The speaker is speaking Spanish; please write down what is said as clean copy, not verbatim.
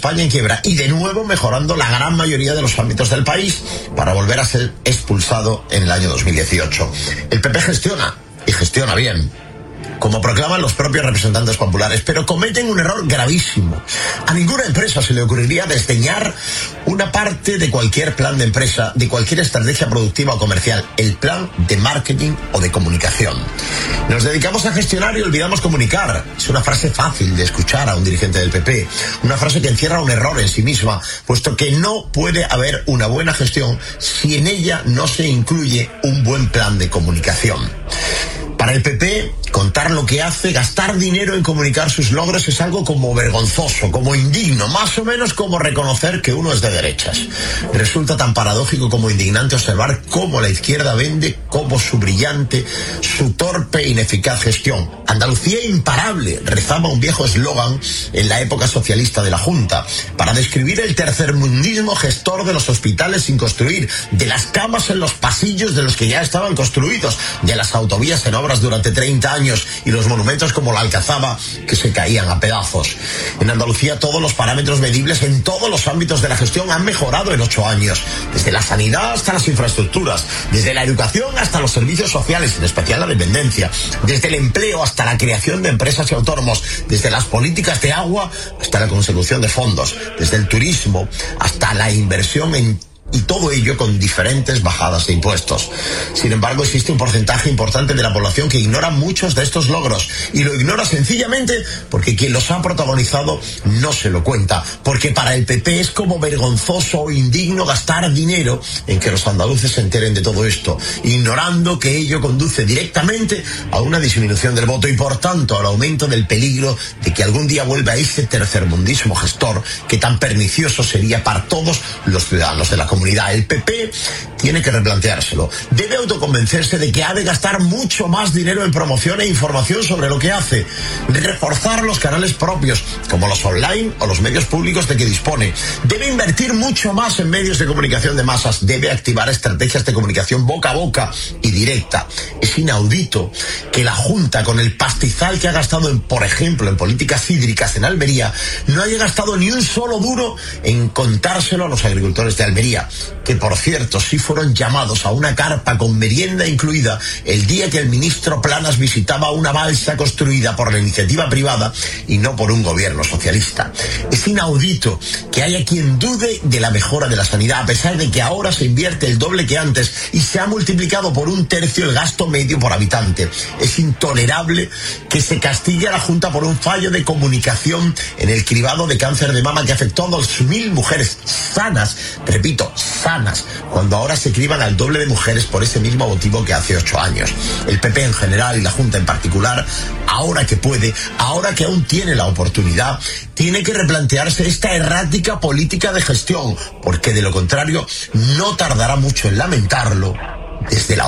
España en quiebra y de nuevo mejorando la gran mayoría de los ámbitos del país para volver a ser expulsado en el año 2018. El PP gestiona, y gestiona bien, como proclaman los propios representantes populares, pero cometen un error gravísimo. A ninguna empresa se le ocurriría desdeñar una parte de cualquier plan de empresa, de cualquier estrategia productiva o comercial, el plan de marketing o de comunicación. Nos dedicamos a gestionar y olvidamos comunicar. Es una frase fácil de escuchar a un dirigente del PP, una frase que encierra un error en sí misma, puesto que no puede haber una buena gestión si en ella no se incluye un buen plan de comunicación. Para el PP, contar lo que hace, gastar dinero en comunicar sus logros es algo como vergonzoso, como indigno, más o menos como reconocer que uno es de derechas. Resulta tan paradójico como indignante observar cómo la izquierda vende como su brillante, su torpe e ineficaz gestión. Andalucía imparable, rezaba un viejo eslogan en la época socialista de la Junta, para describir el tercermundismo gestor de los hospitales sin construir, de las camas en los pasillos de los que ya estaban construidos, de las autovías en obras durante 30 años y los monumentos como la Alcazaba que se caían a pedazos. En Andalucía todos los parámetros medibles en todos los ámbitos de la gestión han mejorado en 8 años, desde la sanidad hasta las infraestructuras, desde la educación hasta los servicios sociales, en especial la dependencia, desde el empleo hasta la creación de empresas y autónomos, desde las políticas de agua hasta la consecución de fondos, desde el turismo hasta la inversión y todo ello con diferentes bajadas de impuestos. Sin embargo, existe un porcentaje importante de la población que ignora muchos de estos logros, y lo ignora sencillamente porque quien los ha protagonizado no se lo cuenta, porque para el PP es como vergonzoso o indigno gastar dinero en que los andaluces se enteren de todo esto, ignorando que ello conduce directamente a una disminución del voto y por tanto al aumento del peligro de que algún día vuelva ese tercermundismo gestor que tan pernicioso sería para todos los ciudadanos de la comunidad. El PP tiene que replanteárselo. Debe autoconvencerse de que ha de gastar mucho más dinero en promoción e información sobre lo que hace. Reforzar los canales propios, como los online o los medios públicos de que dispone. Debe invertir mucho más en medios de comunicación de masas. Debe activar estrategias de comunicación boca a boca y directa. Es inaudito que la Junta, con el pastizal que ha gastado, por ejemplo, en políticas hídricas en Almería, no haya gastado ni un solo duro en contárselo a los agricultores de Almería, que por cierto sí fueron llamados a una carpa con merienda incluida el día que el ministro Planas visitaba una balsa construida por la iniciativa privada y no por un gobierno socialista. Es inaudito que haya quien dude de la mejora de la sanidad, a pesar de que ahora se invierte el doble que antes y se ha multiplicado por 1/3 el gasto medio por habitante. Es intolerable que se castigue a la Junta por un fallo de comunicación en el cribado de cáncer de mama que afectó a 2.000 mujeres sanas, repito, sanas, cuando ahora se criban al doble de mujeres por ese mismo motivo que hace 8 años. El PP en general y la Junta en particular, ahora que puede, ahora que aún tiene la oportunidad, tiene que replantearse esta errática política de gestión, porque de lo contrario no tardará mucho en lamentarlo desde la